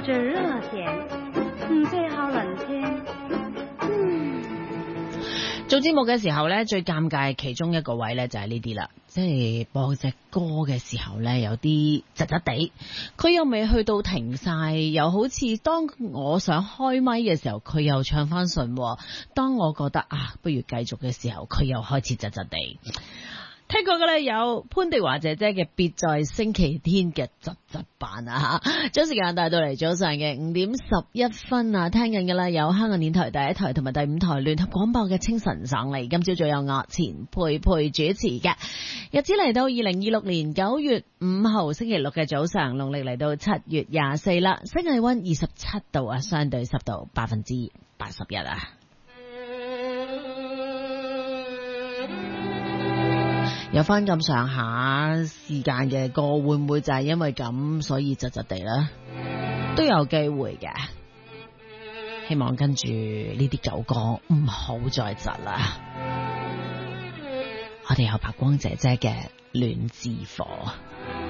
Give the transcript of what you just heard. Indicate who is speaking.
Speaker 1: 着熱點，最好冷天。
Speaker 2: 做節目嘅時候呢，最尷尬其中一個位呢就係呢啲啦，即係播隻歌嘅時候呢，有啲窒窒地，佢又未去到停晒，又好似當我想開咪嘅時候，佢又唱翻順，當我覺得不如繼續嘅時候，佢又開始窒窒地。聽過嘅咧有潘迪華姐姐嘅別在星期天嘅窒窒版啊吓，將時間帶到嚟早上嘅5:11啊，聽緊嘅咧有香港電台第一台同埋第5台聯合廣播嘅清晨省嚟，今朝早有我錢佩佩主持嘅，日子嚟到2026年9月5號星期六嘅早上，農曆嚟到7月24啦，室氣溫27度啊，相對濕度81%啊。有翻咁上下時間嘅歌，會唔會就係因為咁所以窒窒地呢？都有機會嘅。希望跟住呢啲舊歌唔好再窒啦。我哋有白光姐姐嘅戀之火。